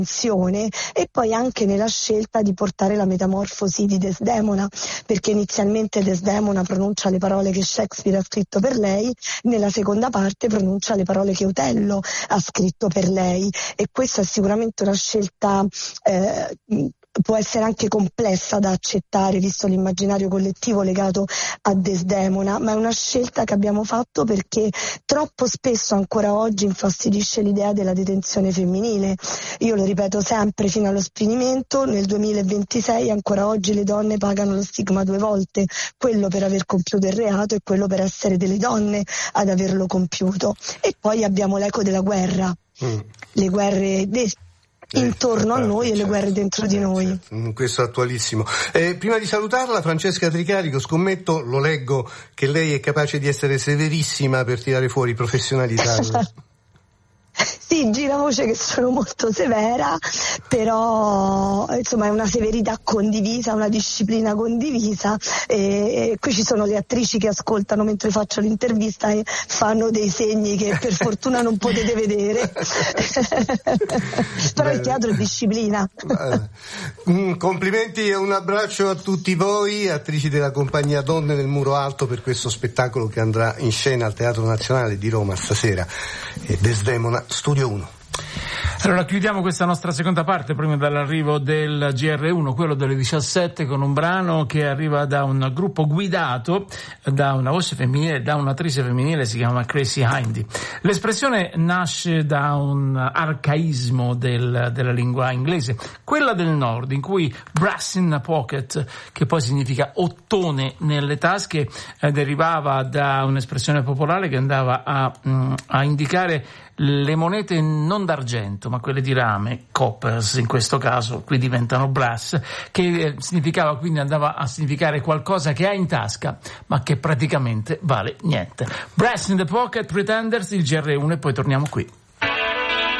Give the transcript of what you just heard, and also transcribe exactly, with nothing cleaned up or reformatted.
e poi anche nella scelta di portare la metamorfosi di Desdemona, perché inizialmente Desdemona pronuncia le parole che Shakespeare ha scritto per lei, nella seconda parte pronuncia le parole che Otello ha scritto per lei, e questa è sicuramente una scelta eh, può essere anche complessa da accettare visto l'immaginario collettivo legato a Desdemona, ma è una scelta che abbiamo fatto perché troppo spesso ancora oggi infastidisce l'idea della detenzione femminile. Io lo ripeto sempre fino allo sfinimento, nel duemilaventisei ancora oggi le donne pagano lo stigma due volte, quello per aver compiuto il reato e quello per essere delle donne ad averlo compiuto. E poi abbiamo l'eco della guerra, mm. le guerre de- intorno a noi e le guerre dentro di noi. Certo. Questo è attualissimo. Eh, prima di salutarla, Francesca Tricarico, scommetto, lo leggo, che lei è capace di essere severissima per tirare fuori professionalità. Sì, gira voce che sono molto severa, però insomma è una severità condivisa, una disciplina condivisa, e, e qui ci sono le attrici che ascoltano mentre faccio l'intervista e fanno dei segni che per fortuna non potete vedere. Però il teatro è disciplina. Complimenti e un abbraccio a tutti voi, attrici della compagnia Donne del Muro Alto, per questo spettacolo che andrà in scena al Teatro Nazionale di Roma stasera. E Desdemona, Studio uno. Allora chiudiamo questa nostra seconda parte prima dell'arrivo del G R uno, quello delle diciassette, con un brano che arriva da un gruppo guidato da una voce femminile, da un'attrice femminile, si chiama Crazy Hindy. L'espressione nasce da un arcaismo del, della lingua inglese, quella del nord, in cui brass in a pocket, che poi significa ottone nelle tasche, eh, derivava da un'espressione popolare che andava a, mh, a indicare le monete non d'argento ma quelle di rame, coppers in questo caso, qui diventano brass, che significava, quindi andava a significare qualcosa che hai in tasca ma che praticamente vale niente. Brass in the pocket, Pretenders, il G R uno, e poi torniamo qui.